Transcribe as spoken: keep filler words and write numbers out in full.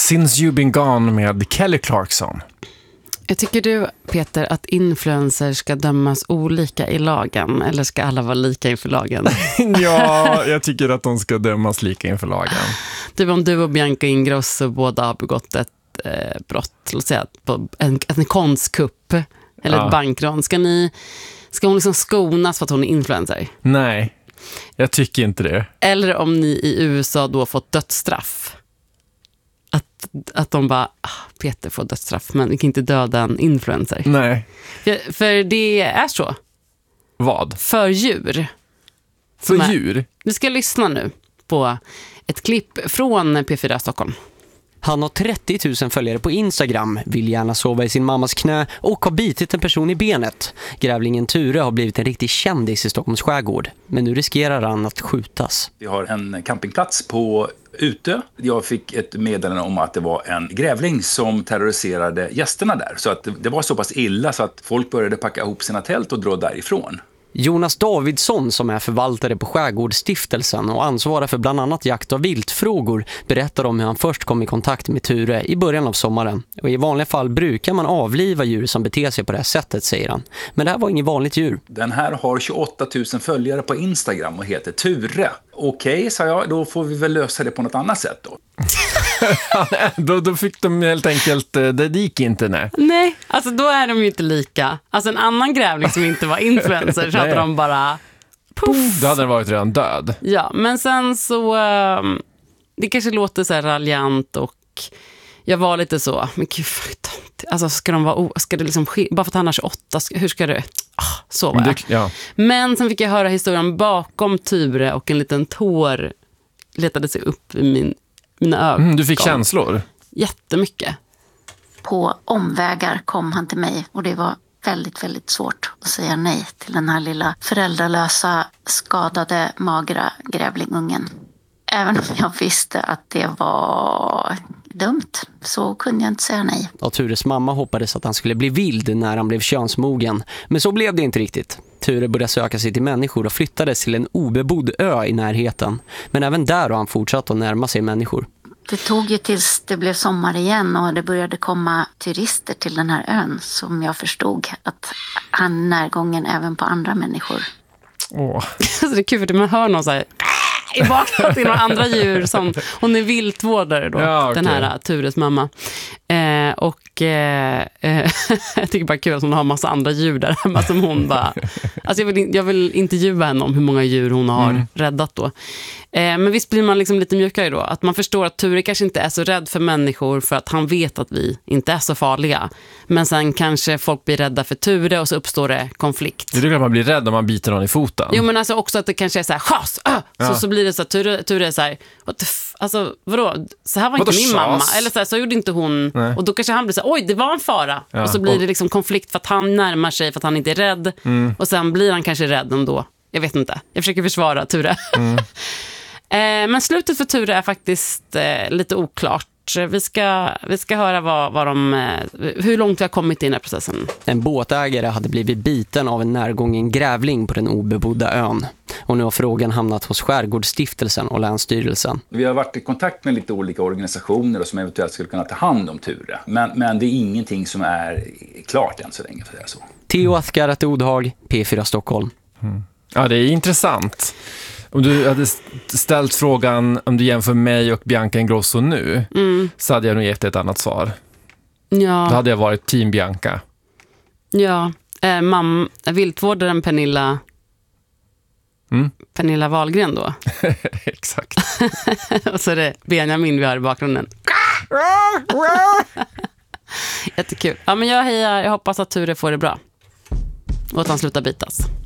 Since You've Been Gone med Kelly Clarkson. Jag tycker du, Peter, att influencers ska dömas olika i lagen, eller ska alla vara lika inför lagen? Ja, jag tycker att de ska dömas lika inför lagen. Typ om du och Bianca Ingrosso båda har begått ett eh, brott, låt säga på en, en konstkupp eller Ja. ett bankrån, ska ni ska hon liksom skonas för att hon är influencer? Nej, jag tycker inte det. Eller om ni i U S A då fått dödsstraff. Att, att de bara, ah, Peter får dödsstraff, men vi kan inte döda en influencer. Nej. För, för det är så. Vad? För djur. För Som är- djur? Vi ska lyssna nu på ett klipp från P fyra Stockholm. Han har trettio tusen följare på Instagram, vill gärna sova i sin mammas knä och har bitit en person i benet. Grävlingen Ture har blivit en riktig kändis i Stockholms skärgård, men nu riskerar han att skjutas. Vi har en campingplats på Utö. Jag fick ett meddelande om att det var en grävling som terroriserade gästerna där. Så att det, det var så pass illa så att folk började packa ihop sina tält och dra därifrån. Jonas Davidsson, som är förvaltare på Skärgårdsstiftelsen och ansvarar för bland annat jakt- och viltfrågor, berättar om hur han först kom i kontakt med Ture i början av sommaren. Och i vanliga fall brukar man avliva djur som beter sig på det här sättet, säger han. Men det här var inget vanligt djur. Den här har tjugoåtta tusen följare på Instagram och heter Ture. Okej, sa jag, då får vi väl lösa det på något annat sätt då. då, då fick de helt enkelt, eh, det gick inte, nej. Nej, alltså då är de ju inte lika. Alltså en annan grävling som inte var influencer så hade Nej. de bara puff. Då hade den varit redan död. Ja, men sen så um, det kanske låter så här raljant och jag var lite så, men gud, alltså ska de vara o- ska det liksom ske, bara för att han har tjugoåtta, ska, hur ska det ah, så var jag. Det, ja. Men sen fick jag höra historien bakom Ture och en liten tår letade sig upp i min, mina ögon. mm, du fick känslor. Jättemycket. På omvägar kom han till mig och det var väldigt, väldigt svårt att säga nej till den här lilla föräldralösa, skadade, magra grävlingungen. Även om jag visste att det var dumt så kunde jag inte säga nej. Och Tures mamma hoppades att han skulle bli vild när han blev könsmogen. Men så blev det inte riktigt. Ture började söka sig till människor och flyttades till en obebodd ö i närheten. Men även där har han fortsatt att närma sig människor. Det tog ju tills det blev sommar igen och det började komma turister till den här ön som jag förstod att han är närgången även på andra människor. Åh. Alltså det är kul för man hör någon så här i bakgrunden till några andra djur som hon är viltvårdare då, Ja, okej. den här Tures mamma. Eh, och eh, eh, jag tycker bara kul att hon har en massa andra djur där hemma som hon bara, alltså jag vill, jag vill intervjua henne om hur många djur hon har Mm. räddat då. Eh, men visst blir man liksom lite mjukare då, att man förstår att Ture kanske inte är så rädd för människor för att han vet att vi inte är så farliga. Men sen kanske folk blir rädda för Ture och så uppstår det konflikt. Det är klart att man blir rädd om man biter någon i foten. Jo, men alltså också att det kanske är så här chas, äh! Ja. så, så blir det så att Ture, Ture är så här, what the f- alltså vadå, så här var Vadå inte min chas? mamma, eller så här, så gjorde inte hon. Nej. Och då kanske han blir så här, oj det var en fara. Ja, Och så blir och- det liksom konflikt för att han närmar sig för att han inte är rädd. Mm. Och sen blir han kanske rädd ändå. Jag vet inte, jag försöker försvara Ture. Mm. eh, Men slutet för Ture är faktiskt eh, lite oklart. Vi ska, vi ska höra vad, vad de, eh, hur långt vi har kommit i den här processen. En båtägare hade blivit biten av en närgången grävling på den obebodda ön. Och nu har frågan hamnat hos Skärgårdsstiftelsen och Länsstyrelsen. Vi har varit i kontakt med lite olika organisationer som eventuellt skulle kunna ta hand om Ture. Men, men det är ingenting som är klart än så länge, för att säga så. Theo Askarat Odhag, P fyra Stockholm. Ja, det är intressant. Om du hade ställt frågan om du jämför mig och Bianca Ingrosso nu, Mm. så hade jag nog gett ett annat svar. Då Ja, hade jag varit team Bianca. ja. Eh, mam, viltvårdaren Pernilla Mm. Pernilla Wahlgren då. Exakt. Och så är det Benjamin vi har i bakgrunden. Jättekul. Ja, men jag hejar, jag hoppas att Ture får det bra. Och att han slutar bitas.